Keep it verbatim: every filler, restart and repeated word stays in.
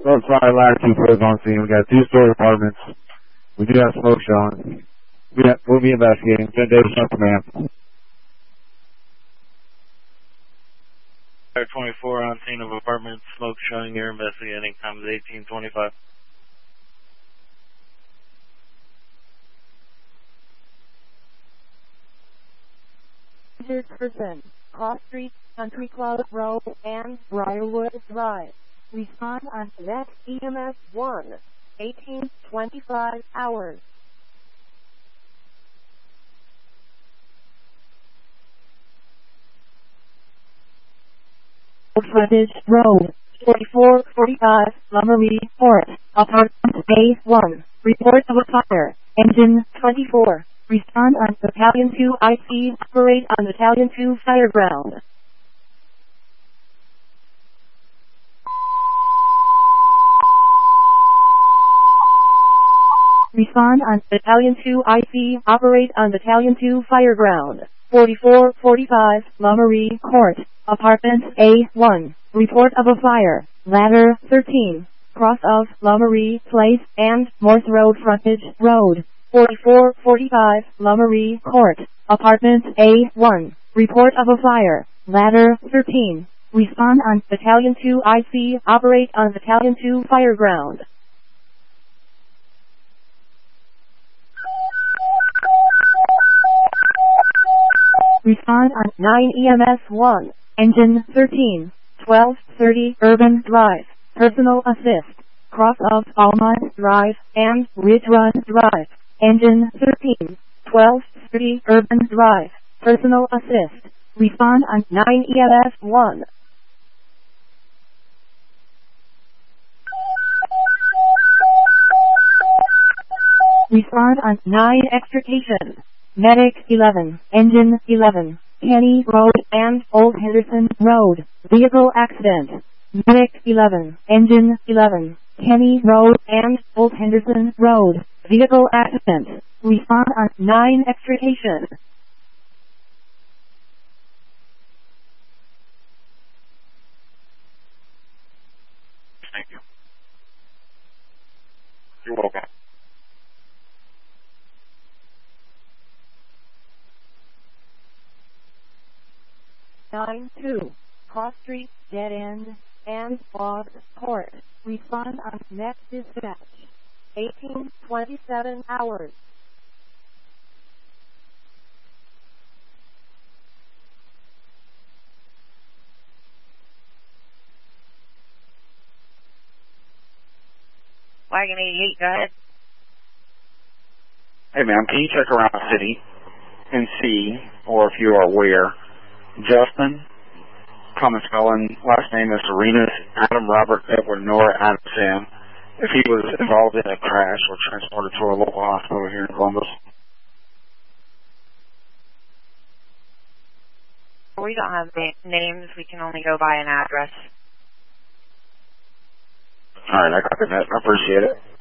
North side latitude pros on scene. We got two-story apartments. We do have smoke showing. We have, we'll be investigating. ten days from command. twenty-four on scene of apartment, smoke showing, you're investigating, time is eighteen twenty-five. one hundred percent, Cross Street, Country Club Road, and Briarwood Drive. Respond on next E M S one, eighteen twenty-five hours. Frontage Road, forty-four forty-five, Lummery Court, Apartment A one, report of a fire, engine twenty-four, respond on Battalion two I C, operate on Battalion two Fireground. Respond on Battalion two I C, operate on Battalion two Fireground, forty-four forty-five, Lummery Court, Apartment A one, report of a fire, ladder thirteen, cross of Lummery Place and Morse Road frontage road, forty-four forty-five, Lummery Court, Apartment A one, report of a fire, ladder thirteen, respond on Battalion two I C, operate on Battalion two Fireground. Respond on nine E M S one, engine thirteen, twelve thirty Urban Drive, personal assist, cross of Almond Drive and Ridge Run Drive, engine thirteen, twelve thirty Urban Drive, personal assist, respond on nine E M S one. Respond on nine extrication. Medic eleven, Engine eleven, Kenny Road and Old Henderson Road, vehicle accident. Medic eleven, Engine eleven, Kenny Road and Old Henderson Road, vehicle accident. Respond on nine extrication. Thank you. You're welcome. nine two, Cross Street, Dead End, and Boggs Court. Respond on next dispatch. eighteen twenty-seven hours. Wagon eighty-eight, go ahead. Hey, ma'am, can you check around the city and see, or if you are aware, Justin, common spelling, last name is Arenas, Adam Robert Edward Nora Adam Sam, if he was involved in a crash or transported to a local hospital here in Columbus? We don't have na- names. We can only go by an address. All right, I got that. I appreciate it.